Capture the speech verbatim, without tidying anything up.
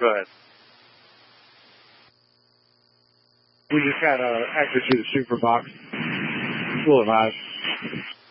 Go ahead. We just got uh, access to the super box. Full of eyes.